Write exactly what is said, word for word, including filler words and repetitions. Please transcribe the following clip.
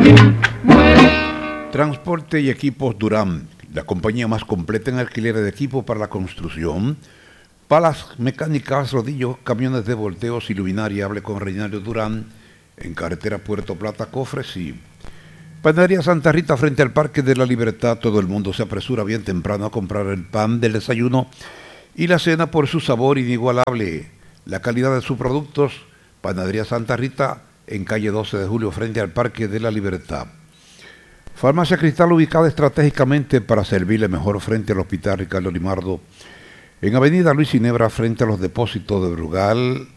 Transporte y Equipos Durán, la compañía más completa en alquiler de equipo para la construcción. Palas mecánicas, rodillos, camiones de volteos y luminaria. Hable con Reinaldo Durán en carretera Puerto Plata, Cofres. Y Panadería Santa Rita frente al Parque de la Libertad. Todo el mundo se apresura bien temprano a comprar el pan del desayuno y la cena por su sabor inigualable. La calidad de sus productos. Panadería Santa Rita en calle doce de julio frente al Parque de la Libertad. Farmacia Cristal, ubicada estratégicamente para servirle mejor frente al Hospital Ricardo Limardo, en Avenida Luis Ginebra, frente a los depósitos de Brugal,